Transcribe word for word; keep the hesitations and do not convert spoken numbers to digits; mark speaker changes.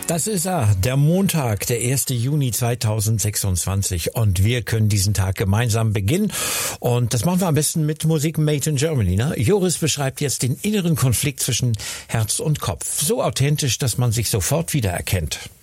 Speaker 1: Das ist er, der Montag, der erste Juni zweitausendsechsundzwanzig, und wir können diesen Tag gemeinsam beginnen, und das machen wir am besten mit Musik made in Germany, ne? Joris beschreibt jetzt den inneren Konflikt zwischen Herz und Kopf, so authentisch, dass man sich sofort wiedererkennt.